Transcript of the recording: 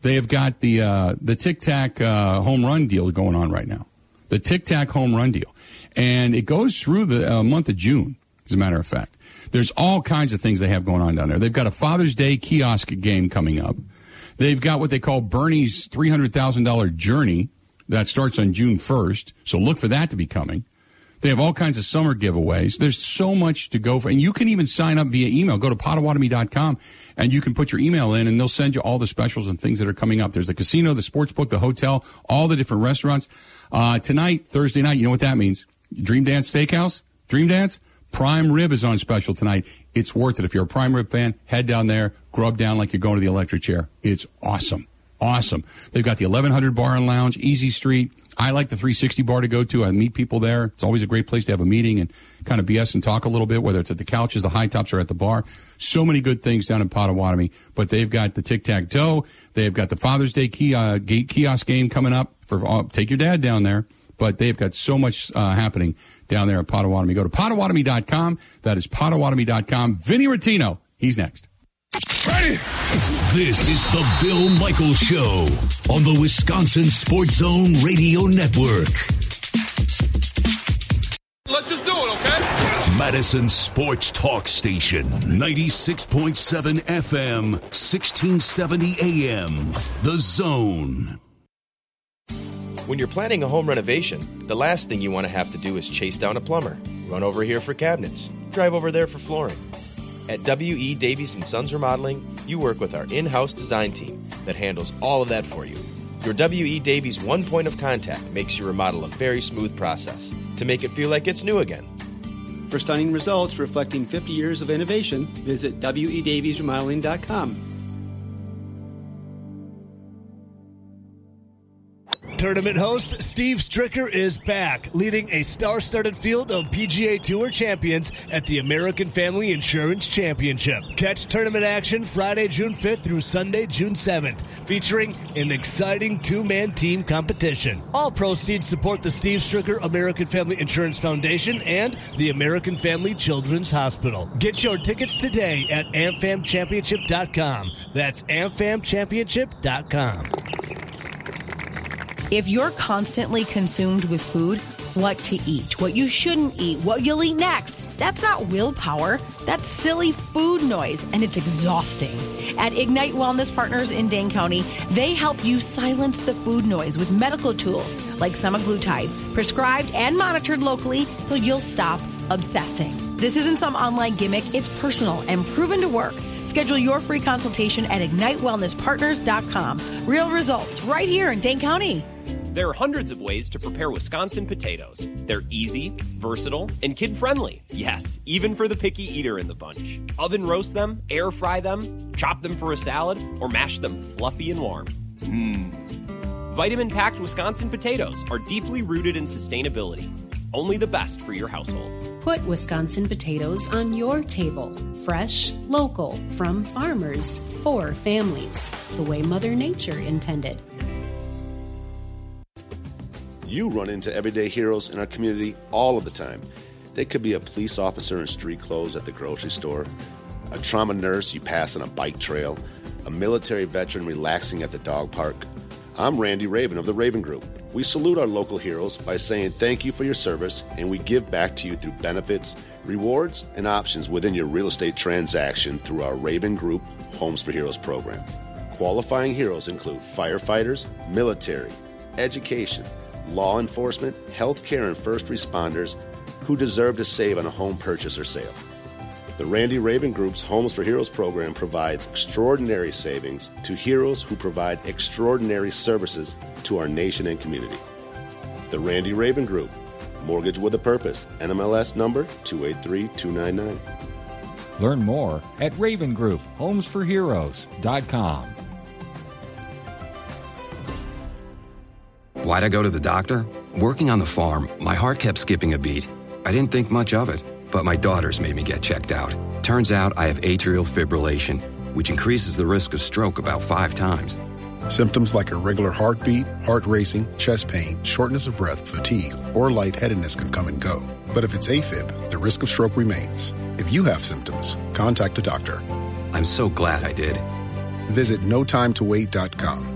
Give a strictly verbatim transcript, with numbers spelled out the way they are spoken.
they have got the uh, the Tic Tac uh, home run deal going on right now. The Tic Tac home run deal. And it goes through the uh, month of June, as a matter of fact. There's all kinds of things they have going on down there. They've got a Father's Day kiosk game coming up. They've got what they call Bernie's three hundred thousand dollars Journey. That starts on June first. So look for that to be coming. They have all kinds of summer giveaways. There's so much to go for. And you can even sign up via email. Go to Potawatomi dot com, and you can put your email in, and they'll send you all the specials and things that are coming up. There's the casino, the sports book, the hotel, all the different restaurants. Uh, tonight, Thursday night, you know what that means? Dream Dance Steakhouse, Dream Dance, prime rib is on special tonight. It's worth it. If you're a prime rib fan, head down there, grub down like you're going to the electric chair. It's awesome. Awesome. They've got the eleven hundred Bar and Lounge, Easy Street. I like the three sixty Bar to go to. I meet people there. It's always a great place to have a meeting and kind of B S and talk a little bit, whether it's at the couches, the high tops, or at the bar. So many good things down in Potawatomi. But they've got the tic-tac-toe. They've got the Father's Day kiosk game coming up. For uh, take your dad down there. But they've got so much uh, happening down there at Potawatomi. Go to Potawatomi dot com. That is Potawatomi dot com. Vinny Rottino, he's next. Ready? This is the Bill Michaels Show on the Wisconsin Sports Zone Radio Network. Let's just do it, okay? Madison Sports Talk Station, ninety-six point seven F M, sixteen seventy A M. The Zone. When you're planning a home renovation, the last thing you want to have to do is chase down a plumber, run over here for cabinets, drive over there for flooring. At W E. Davies and Sons Remodeling, you work with our in-house design team that handles all of that for you. Your W E. Davies one point of contact makes your remodel a very smooth process to make it feel like it's new again. For stunning results reflecting fifty years of innovation, visit W E Davies Remodeling dot com. Tournament host Steve Stricker is back, leading a star-studded field of P G A Tour champions at the American Family Insurance Championship. Catch tournament action Friday, June fifth through Sunday, June seventh, featuring an exciting two-man team competition. All proceeds support the Steve Stricker American Family Insurance Foundation and the American Family Children's Hospital. Get your tickets today at A M F A M championship dot com. That's A M F A M championship dot com. If you're constantly consumed with food, what to eat, what you shouldn't eat, what you'll eat next, that's not willpower. That's silly food noise, and it's exhausting. At Ignite Wellness Partners in Dane County, they help you silence the food noise with medical tools like semaglutide, prescribed and monitored locally so you'll stop obsessing. This isn't some online gimmick. It's personal and proven to work. Schedule your free consultation at ignite wellness partners dot com. Real results right here in Dane County. There are hundreds of ways to prepare Wisconsin potatoes. They're easy, versatile, and kid-friendly. Yes, even for the picky eater in the bunch. Oven roast them, air fry them, chop them for a salad, or mash them fluffy and warm. Mmm. Vitamin-packed Wisconsin potatoes are deeply rooted in sustainability. Only the best for your household. Put Wisconsin potatoes on your table. Fresh, local, from farmers, for families, the way Mother Nature intended. You run into everyday heroes in our community all of the time. They could be a police officer in street clothes at the grocery store, a trauma nurse you pass on a bike trail, a military veteran relaxing at the dog park. I'm Randy Raven of the Raven Group. We salute our local heroes by saying thank you for your service, and we give back to you through benefits, rewards, and options within your real estate transaction through our Raven Group Homes for Heroes program. Qualifying heroes include firefighters, military, education, law enforcement, healthcare, and first responders who deserve to save on a home purchase or sale. The Randy Raven Group's Homes for Heroes program provides extraordinary savings to heroes who provide extraordinary services to our nation and community. The Randy Raven Group, Mortgage with a Purpose, N M L S number two eight three two nine nine. Learn more at Raven Group Homes for Heroes dot com. Why'd I go to the doctor? Working on the farm, my heart kept skipping a beat. I didn't think much of it, but my daughters made me get checked out. Turns out I have atrial fibrillation, which increases the risk of stroke about five times. Symptoms like irregular heartbeat, heart racing, chest pain, shortness of breath, fatigue, or lightheadedness can come and go. But if it's AFib, the risk of stroke remains. If you have symptoms, contact a doctor. I'm so glad I did. Visit no time to wait dot com.